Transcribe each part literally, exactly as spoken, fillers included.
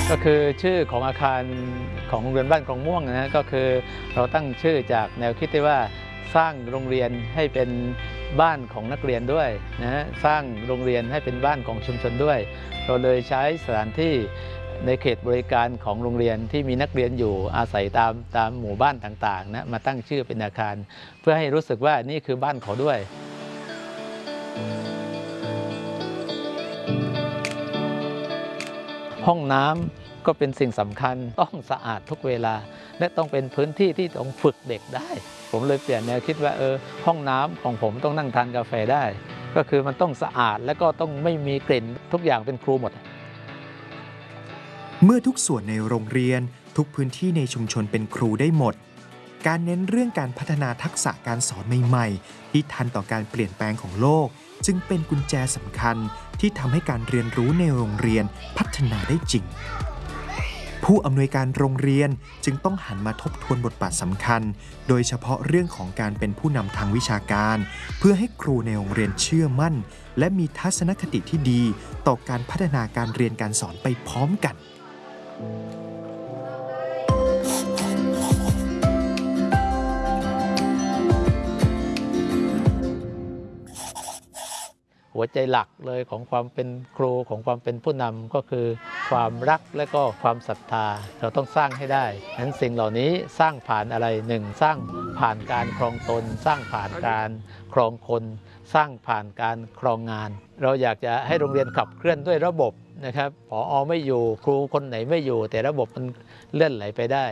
ก็คือชื่อของอาคารของโรงเรียนบ้านคลองม่วงนะก็คือเราตั้งชื่อจากแนวคิดที่ว่าสร้างโรงเรียนให้เป็นบ้านของนักเรียนด้วยนะสร้างโรงเรียนให้เป็นบ้านของชุมชนด้วยเราเลยใช้สถานที่ในเขตบริการของโรงเรียนที่มีนักเรียนอยู่อาศัยตามตามหมู่บ้านต่างๆนะมาตั้งชื่อเป็นอาคารเพื่อให้รู้สึกว่านี่คือบ้านเขาด้วยห้องน้ำก็เป็นสิ่งสำคัญต้องสะอาดทุกเวลาและต้องเป็นพื้นที่ที่ต้องฝึกเด็กได้ผมเลยเปลี่ยนแนวคิดว่าเออห้องน้ำของผมต้องนั่งทานกาแฟได้ก็คือมันต้องสะอาดและก็ต้องไม่มีกลิ่นทุกอย่างเป็นครูหมดเมื่อทุกส่วนในโรงเรียนทุกพื้นที่ในชุมชนเป็นครูได้หมดการเน้นเรื่องการพัฒนาทักษะการสอนใหม่ๆที่ทันต่อการเปลี่ยนแปลงของโลกจึงเป็นกุญแจสำคัญที่ทำให้การเรียนรู้ในโรงเรียนพัฒนาได้จริงผู้อำนวยการโรงเรียนจึงต้องหันมาทบทวนบทบาทสำคัญโดยเฉพาะเรื่องของการเป็นผู้นำทางวิชาการเพื่อให้ครูในโรงเรียนเชื่อมั่นและมีทัศนคติที่ดีต่อการพัฒนาการเรียนการสอนไปพร้อมกันหัวใจหลักเลยของความเป็นครูของความเป็นผู้นำก็คือความรักและก็ความศรัทธาเราต้องสร้างให้ได้นั้นสิ่งเหล่านี้สร้างผ่านอะไรหนึ่งสร้างผ่านการครองตนสร้างผ่านการครองคนสร้างผ่านการครองงานเราอยากจะให้โรงเรียนขับเคลื่อนด้วยระบบนะครับผอ.ไม่อยู่ครูคนไหนไม่อยู่แต่ระบบมันเลื่อนไหลไปได้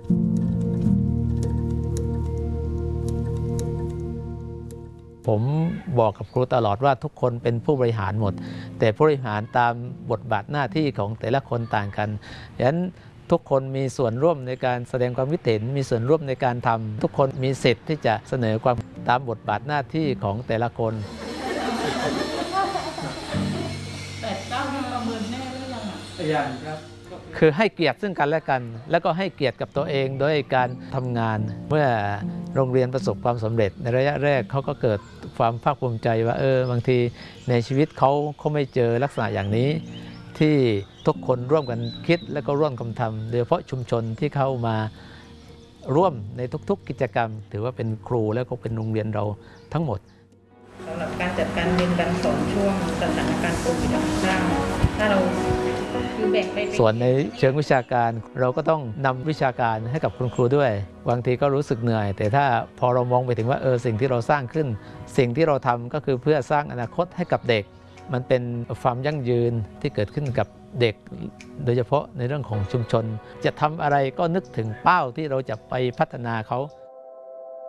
ผมบอกกับครูตลอดว่าทุกคนเป็นผู้บริหารหมดแต่ผู้บริหารตามบทบาทหน้าที่ของแต่ละคนต่างกันดังนั้นทุกคนมีส่วนร่วมในการแสดงความคิดเห็นมีส่วนร่วมในการทำทุกคนมีสิทธิ์ที่จะเสนอความตามบทบาทหน้าที่ของแต่ละคนแต่เจ้านี่ประเมินแน่หรือยังอ่ะยังครับคือให้เกียรติซึ่งกันและกันแล้วก็ให้เกียรติกับตัวเองโดยการทำงานเมื่อโรงเรียนประสบความสำเร็จในระยะแรกเขาก็เกิดความภาคภูมิใจว่าเออบางทีในชีวิตเขาเขาไม่เจอลักษณะอย่างนี้ที่ทุกคนร่วมกันคิดและก็ร่วมกันทำโดยเฉพาะชุมชนที่เข้ามาร่วมในทุกๆกิจกรรมถือว่าเป็นครูแล้วก็เป็นโรงเรียนเราทั้งหมดสำหรับการจัดการเรียนการสอนช่วงสถานการณ์โควิด สิบเก้า ถ้าเราส่วนในเชิงวิชาการเราก็ต้องนำวิชาการให้กับคุณครูด้วยบางทีก็รู้สึกเหนื่อยแต่ถ้าพอเรามองไปถึงว่าเออสิ่งที่เราสร้างขึ้นสิ่งที่เราทำก็คือเพื่อสร้างอนาคตให้กับเด็กมันเป็นความยั่งยืนที่เกิดขึ้นกับเด็กโดยเฉพาะในเรื่องของชุมชนจะทำอะไรก็นึกถึงเป้าที่เราจะไปพัฒนาเขา